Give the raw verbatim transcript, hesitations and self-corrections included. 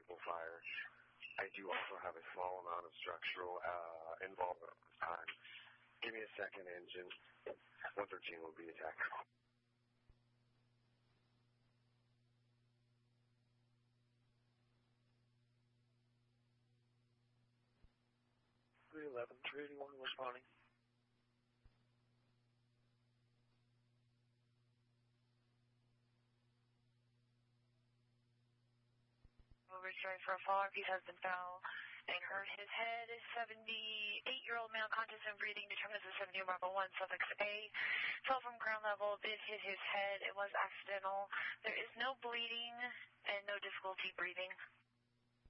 soluble fire. I do also have a small amount of structural uh, involvement at this time. Give me a second, engine. one thirteen will be attacked. three eleven, three eighty-one responding. Overstrike for a fall. Repeat, has been foul and hurt his head. seventy-eight-year-old male, conscious and breathing, determines the seventy Bravo one, suffix A. Fell from ground level, did hit his head. It was accidental. There is no bleeding and no difficulty breathing.